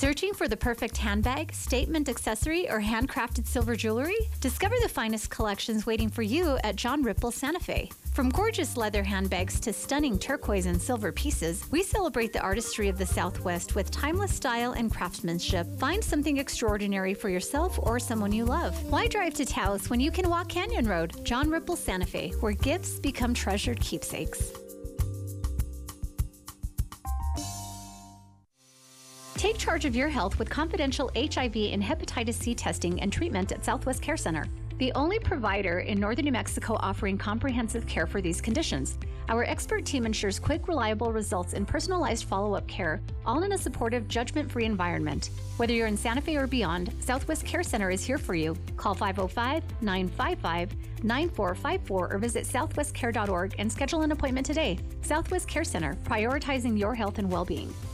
Searching for the perfect handbag, statement accessory, or handcrafted silver jewelry? Discover the finest collections waiting for you at John Ripple Santa Fe. From gorgeous leather handbags to stunning turquoise and silver pieces, we celebrate the artistry of the Southwest with timeless style and craftsmanship. Find something extraordinary for yourself or someone you love. Why drive to Taos when you can walk Canyon Road? John Ripple Santa Fe, where gifts become treasured keepsakes. Take charge of your health with confidential HIV and hepatitis C testing and treatment at Southwest Care Center, the only provider in northern New Mexico offering comprehensive care for these conditions. Our expert team ensures quick, reliable results and personalized follow-up care, all in a supportive, judgment-free environment. Whether you're in Santa Fe or beyond, Southwest Care Center is here for you. Call 505-955-9454 or visit southwestcare.org and schedule an appointment today. Southwest Care Center, prioritizing your health and well-being.